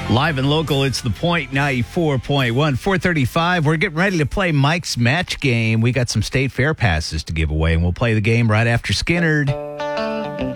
Live and local, it's The Point 94.1, 435. We're getting ready to play Mike's Match Game. We got some state fair passes to give away, and we'll play the game right after Skinnerd.